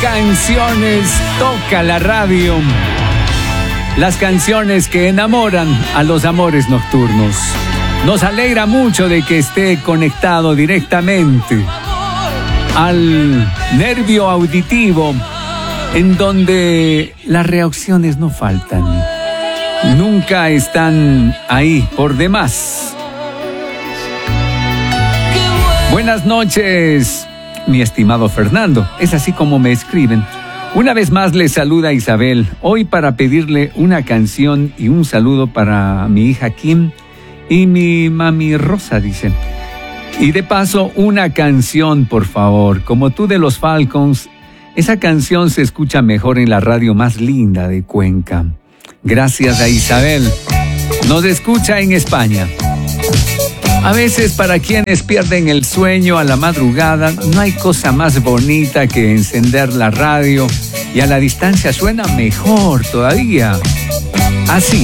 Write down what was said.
canciones toca la radio. Las canciones que enamoran a los amores nocturnos. Nos alegra mucho de que esté conectado directamente al nervio auditivo, en donde las reacciones no faltan. Nunca están ahí por demás. Buenas noches, mi estimado Fernando. Es así como me escriben. Una vez más les saluda Isabel. Hoy para pedirle una canción y un saludo para mi hija Kim y mi mami Rosa, dice. Y de paso, una canción, por favor. Como tú de los Falcons, esa canción se escucha mejor en la radio más linda de Cuenca. Gracias a Isabel. Nos escucha en España. A veces para quienes pierden el sueño a la madrugada, no hay cosa más bonita que encender la radio y a la distancia suena mejor todavía. Así.